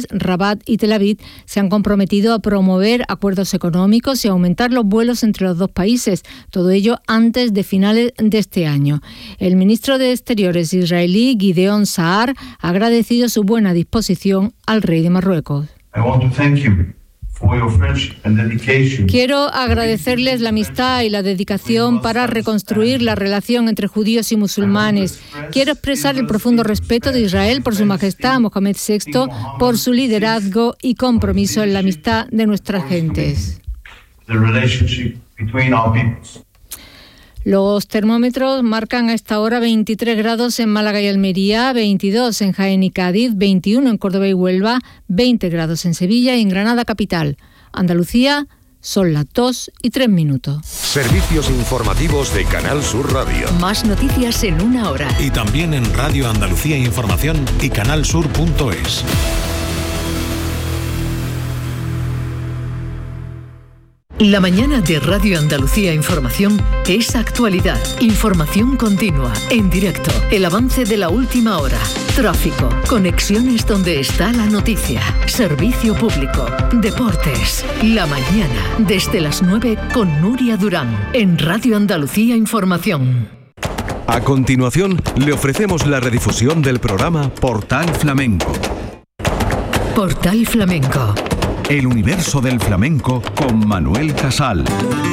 Rabat y Tel Aviv se han comprometido a promover acuerdos económicos y aumentar los vuelos entre los dos países, todo ello antes de finales de este año. El ministro de Exteriores israelí, Gideon Saar, ha agradecido su buena disposición al rey de Marruecos. Quiero agradecerles la amistad y la dedicación para reconstruir la relación entre judíos y musulmanes. Quiero expresar el profundo respeto de Israel por su majestad Mohamed VI, por su liderazgo y compromiso en la amistad de nuestras gentes. Los termómetros marcan a esta hora 23 grados en Málaga y Almería, 22 en Jaén y Cádiz, 21 en Córdoba y Huelva, 20 grados en Sevilla y en Granada capital. Andalucía, son las 2:03. Servicios informativos de Canal Sur Radio. Más noticias en una hora. Y también en Radio Andalucía Información y canalsur.es. La mañana de Radio Andalucía Información es actualidad, información continua, en directo, el avance de la última hora, tráfico, conexiones donde está la noticia, servicio público, deportes. La mañana, desde las 9 con Nuria Durán, en Radio Andalucía Información. A continuación, le ofrecemos la redifusión del programa Portal Flamenco. Portal Flamenco. El universo del flamenco con Manuel Casal.